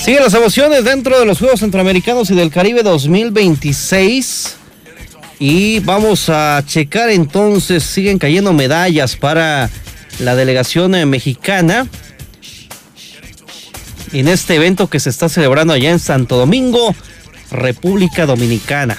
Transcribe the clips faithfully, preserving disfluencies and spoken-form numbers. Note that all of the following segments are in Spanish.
Siguen las emociones dentro de los Juegos Centroamericanos y del Caribe dos mil veintiséis. Y vamos a checar entonces, siguen cayendo medallas para la delegación mexicana en este evento que se está celebrando allá en Santo Domingo, República Dominicana.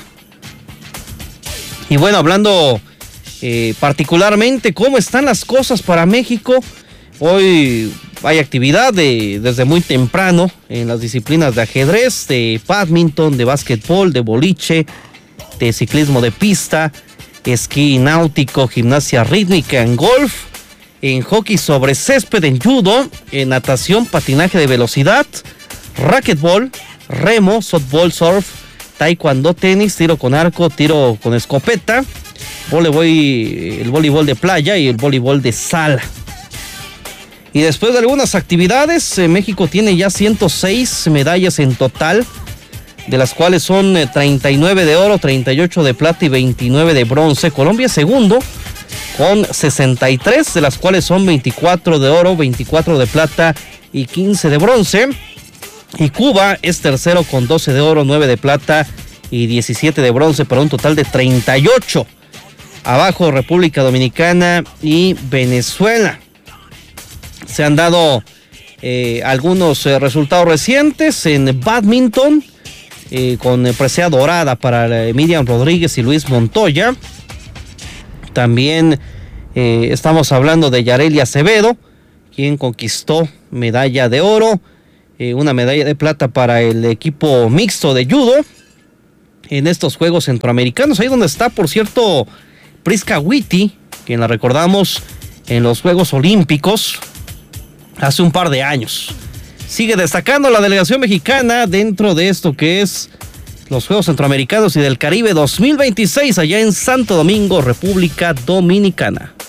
Y bueno, hablando eh, particularmente cómo están las cosas para México, hoy hay actividad de, desde muy temprano en las disciplinas de ajedrez, de bádminton, de básquetbol, de boliche, de ciclismo de pista, esquí náutico, gimnasia rítmica, en golf, en hockey sobre césped, en judo, en natación, patinaje de velocidad, racquetball, remo, softball, surf, taekwondo, tenis, tiro con arco, tiro con escopeta, voleibol, el voleibol de playa y el voleibol de sala. Y después de algunas actividades, eh, México tiene ya ciento seis medallas en total, de las cuales son eh, treinta y nueve de oro, treinta y ocho de plata y veintinueve de bronce. Colombia es segundo con sesenta y tres, de las cuales son veinticuatro de oro, veinticuatro de plata y quince de bronce. Y Cuba es tercero con doce de oro, nueve de plata y diecisiete de bronce, para un total de treinta y ocho. Abajo República Dominicana y Venezuela. Se han dado eh, algunos eh, resultados recientes en bádminton, eh, con eh, presea dorada para eh, Miriam Rodríguez y Luis Montoya. También eh, estamos hablando de Yareli Acevedo, quien conquistó medalla de oro, eh, una medalla de plata para el equipo mixto de judo en estos Juegos Centroamericanos. Ahí donde está, por cierto, Prisca Witty, quien la recordamos en los Juegos Olímpicos hace un par de años. Sigue destacando la delegación mexicana dentro de esto que es los Juegos Centroamericanos y del Caribe dos mil veintiséis allá en Santo Domingo, República Dominicana.